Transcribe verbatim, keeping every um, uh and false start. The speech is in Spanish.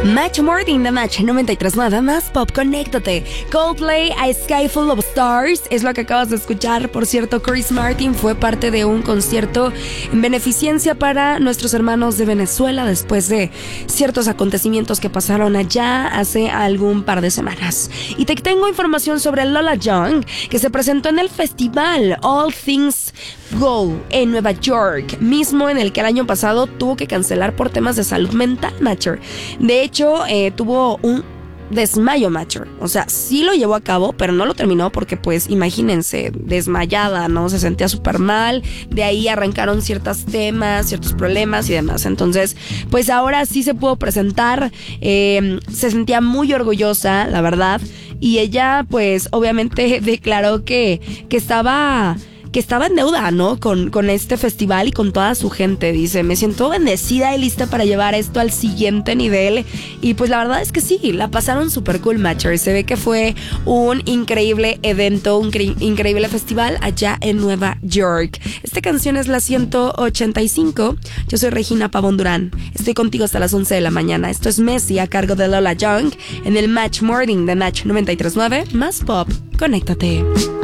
Match Morning, The Match noventa y tres punto nueve, más pop, conéctate. Coldplay, A Sky Full of Stars, es lo que acabas de escuchar. Por cierto, Chris Martin fue parte de un concierto en beneficencia para nuestros hermanos de Venezuela después de ciertos acontecimientos que pasaron allá hace algún par de semanas. Y te tengo información sobre Lola Young, que se presentó en el festival All Things Go en Nueva York, mismo en el que el año pasado tuvo que cancelar por temas de salud mental, Matcher. De hecho, eh, tuvo un desmayo, Matcher. O sea, sí lo llevó a cabo, pero no lo terminó porque, pues, imagínense, desmayada, ¿no? Se sentía súper mal. De ahí arrancaron ciertos temas, ciertos problemas y demás. Entonces, pues ahora sí se pudo presentar. Eh, se sentía muy orgullosa, la verdad. Y ella, pues, obviamente declaró que, que estaba... que estaba en deuda, ¿no? Con, con este festival y con toda su gente. Dice, me siento bendecida y lista para llevar esto al siguiente nivel. Y pues la verdad es que sí, la pasaron súper cool, Matcher. Se ve que fue un increíble evento, un cre- increíble festival allá en Nueva York. Esta canción es la ciento ochenta y cinco. Yo soy Regina Pavón Durán. Estoy contigo hasta las once de la mañana. Esto es Messi a cargo de Lola Young en el Match Morning de Match noventa y tres punto nueve, más pop. Conéctate.